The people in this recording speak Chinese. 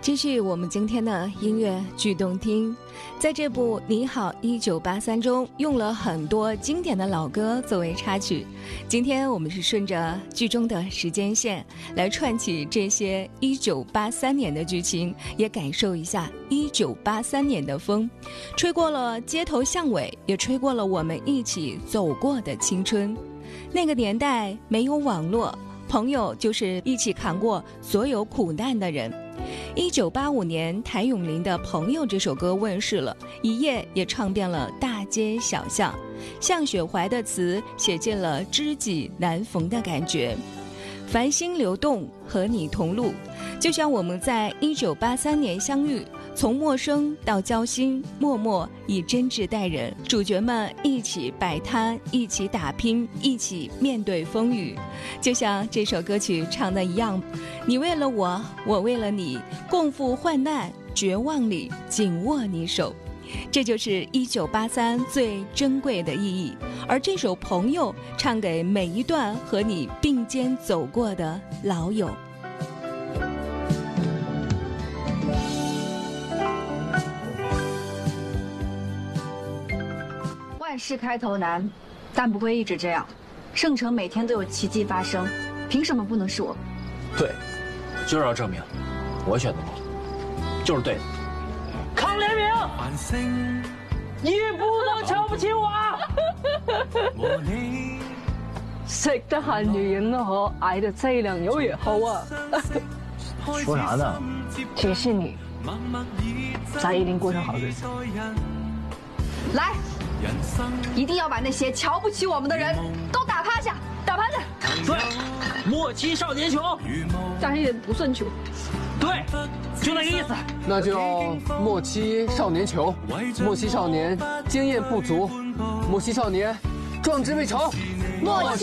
继续我们今天的音乐剧动听，在这部《你好1983》中用了很多经典的老歌作为插曲。今天我们是顺着剧中的时间线来串起这些1983年的剧情，也感受一下1983年的风，吹过了街头巷尾，也吹过了我们一起走过的青春。那个年代没有网络，朋友就是一起扛过所有苦难的人。1985年，谭咏麟的《朋友》这首歌问世了，一夜也唱遍了大街小巷。向雪怀的词写进了知己难逢的感觉。繁星流动，和你同路，就像我们在1983年相遇，从陌生到交心，默默以真挚待人。主角们一起摆摊，一起打拼，一起面对风雨。就像这首歌曲唱的一样，你为了我，我为了你，共赴患难，绝望里紧握你手。这就是1983最珍贵的意义。而这首《朋友》唱给每一段和你并肩走过的老友。 万事开头难，但不会一直这样。圣城每天都有奇迹发生，凭什么不能是我？ 对，就是要证明我选的路就是对的。 康连明，你不能瞧不起我！食得鹹魚影得可，捱得凄涼有也好啊！ 说啥呢？ 提示你，咱一定过上好日子。 来，一定要把那些瞧不起我们的人都打趴下，打趴下！ 对，莫欺少年穷， 但是也不算穷。 对，就那个意思。 那就莫欺少年穷，莫欺少年经验不足，莫欺少年壮志未酬， 莫欺